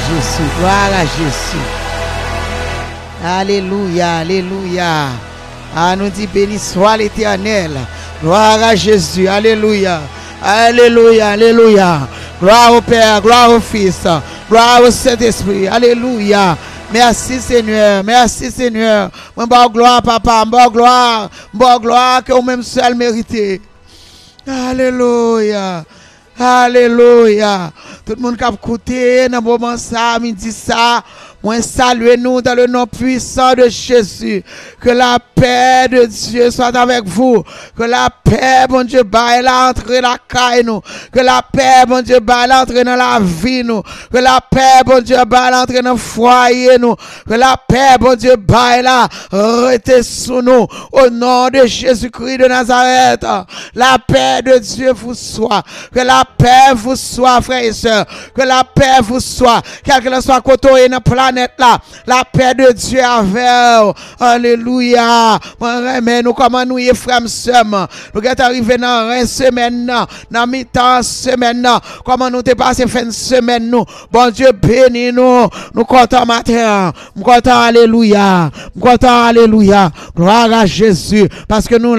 Jésus. Gloire à Jésus. Alléluia, alléluia. Ah, nous dit béni soit l'Éternel. Gloire à Jésus. Alléluia. Alléluia, alléluia. Gloire au Père, gloire au Fils, gloire au Saint-Esprit. Alléluia. Merci Seigneur, merci Seigneur. Bon gloire papa, bon gloire que vous-même seul méritez. Alléluia. Alléluia. Tout le monde qui a écouté dans le moment ça, midi ça, moi saluez nous dans le nom puissant de Jésus. Que la paix de Dieu soit avec vous. Que la paix, bon Dieu, elle entre la caille nous. Que la paix, bon Dieu, elle entre dans la vie nous. Que la paix, bon Dieu, elle entre dans le foyer nous. Que la paix, bon Dieu, elle reste sous nous. Au nom de Jésus-Christ de Nazareth. La paix de Dieu vous soit. Que la paix vous soit, frères et sœurs. Que la paix vous soit. Quel que soit côté dans la planète là. La paix de Dieu avec vous. Alléluia. Mais nous, comment nous y frères seulement. Nous sommes arrivés dans une semaine, dans mi-temps semaine. Comment nous t'es passé fin de semaine nous. Bon Dieu bénis nous. Nous comptons matin. Nous comptons alléluia. Nous comptons alléluia. Gloire à Jésus. Parce que nous